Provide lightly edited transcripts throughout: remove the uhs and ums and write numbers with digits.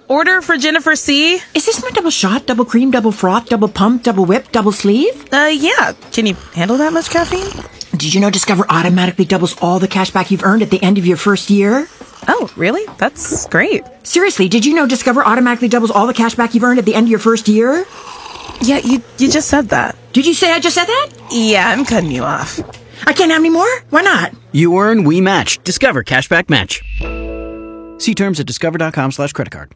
Order for Jennifer C. Is this my double shot, double cream, double froth, double pump, double whip, double sleeve? Yeah. Can you handle that much caffeine? Did you know Discover automatically doubles all the cash back you've earned at the end of your first year? Oh, really? That's great. Seriously, did you know Discover automatically doubles all the cash back you've earned at the end of your first year? Yeah, you just said that. Did you say I just said that? Yeah, I'm cutting you off. I can't have any more? Why not? You earn, we match. Discover Cashback Match. See terms at discover.com/creditcard.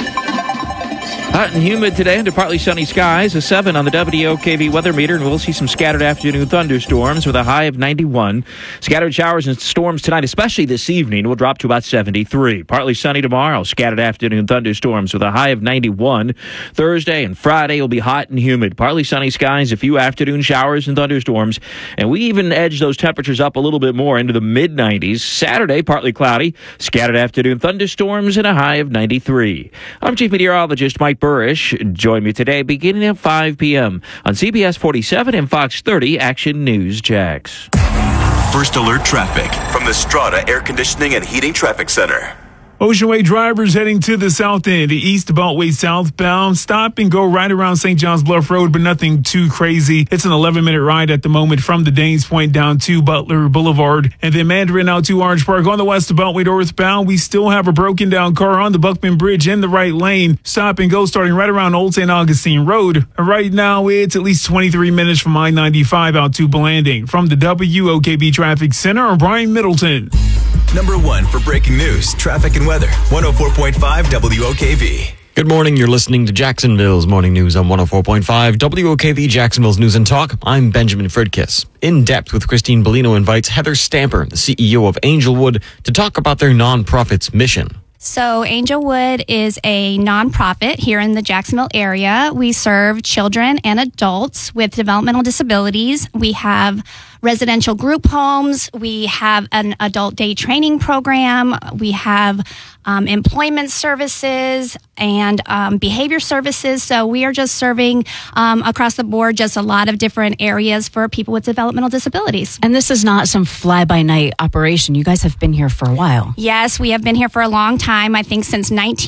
Hot and humid today under partly sunny skies, a 7 on the WOKV weather meter, and we'll see some scattered afternoon thunderstorms with a high of 91. Scattered showers and storms tonight, especially this evening, will drop to about 73. Partly sunny tomorrow, scattered afternoon thunderstorms with a high of 91. Thursday and Friday will be hot and humid. Partly sunny skies, a few afternoon showers and thunderstorms, and we even edge those temperatures up a little bit more into the mid-90s. Saturday, partly cloudy, scattered afternoon thunderstorms, and a high of 93. I'm Chief Meteorologist Mike Burrish. Join me today beginning at 5 p.m. on CBS 47 and Fox 30 Action News Jax. First alert traffic from the Strata Air Conditioning and Heating Traffic Center. Ocean Way drivers heading to the south end, the East Beltway southbound. Stop and go right around St. John's Bluff Road, but nothing too crazy. It's an 11-minute ride at the moment from the Danes Point down to Butler Boulevard. And then Mandarin out to Orange Park on the west Beltway northbound. We still have a broken down car on the Buckman Bridge in the right lane. Stop and go starting right around Old St. Augustine Road. Right now, it's at least 23 minutes from I-95 out to Blanding. From the WOKB Traffic Center, I'm Brian Middleton. Number 1 for breaking news, traffic and weather. 104.5 WOKV. Good morning. You're listening to Jacksonville's Morning News on 104.5 WOKV, Jacksonville's News and Talk. I'm Benjamin Fridkiss. In Depth with Christine Bellino invites Heather Stamper, the CEO of Angelwood, to talk about their nonprofit's mission. So Angelwood is a nonprofit here in the Jacksonville area. We serve children and adults with developmental disabilities. We have residential group homes. We have an adult day training program. We have employment services and behavior services. So we are just serving across the board just a lot of different areas for people with developmental disabilities. And this is not some fly-by-night operation. You guys have been here for a while. Yes, we have been here for a long time. I think since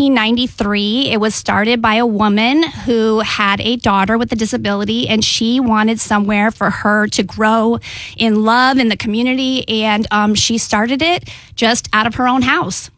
1993. It was started by a woman who had a daughter with a disability, and she wanted somewhere for her to grow in love in the community, and she started it just out of her own house.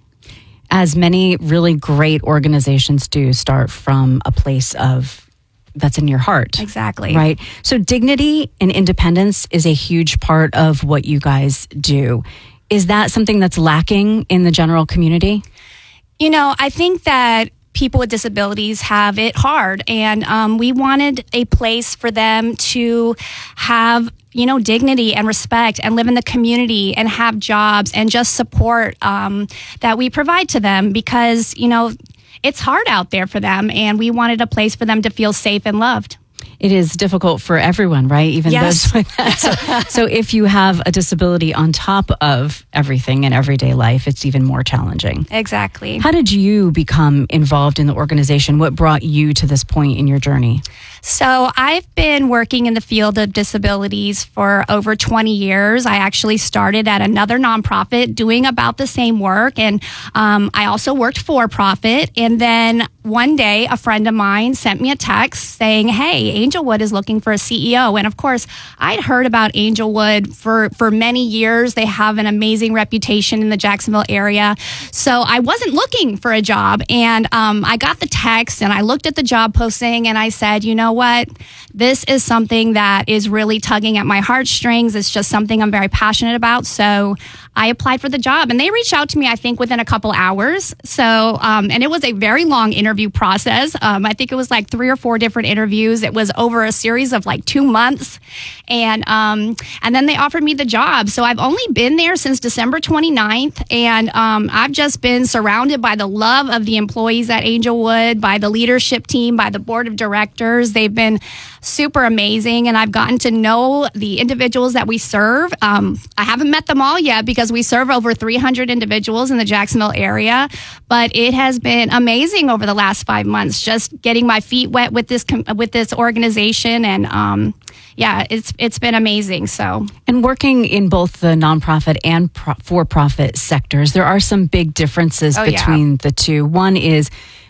As many really great organizations do, start from a place of that's in your heart. Exactly. Right. So dignity and independence is a huge part of what you guys do. Is that something that's lacking in the general community? You know, I think that people with disabilities have it hard, and we wanted a place for them to have, you know, dignity and respect and live in the community and have jobs and just support that we provide to them, because, you know, it's hard out there for them, and we wanted a place for them to feel safe and loved. It is difficult for everyone, right? Even yes. those with that. So if you have a disability on top of everything in everyday life, it's even more challenging. Exactly. How did you become involved in the organization? What brought you to this point in your journey? So I've been working in the field of disabilities for over 20 years. I actually started at another nonprofit doing about the same work, and I also worked for profit. And then one day, a friend of mine sent me a text saying, hey, Angelwood is looking for a CEO. And of course, I'd heard about Angelwood for many years. They have an amazing reputation in the Jacksonville area. So I wasn't looking for a job. And I got the text, and I looked at the job posting, and I said, you know what? This is something that is really tugging at my heartstrings. It's just something I'm very passionate about. So I applied for the job, and they reached out to me, I think, within a couple hours. So, and it was a very long interview process. I think it was like 3 or 4 different interviews. It was over a series of like 2 months. And then they offered me the job. So I've only been there since December 29th. And I've just been surrounded by the love of the employees at Angelwood, by the leadership team, by the board of directors. They've been super amazing, and I've gotten to know the individuals that we serve. I haven't met them all yet because we serve over 300 individuals in the Jacksonville area, but it has been amazing over the last 5 months, just getting my feet wet with this organization, and yeah, it's been amazing. So, and working in both the nonprofit and for-profit sectors, there are some big differences between the two. One is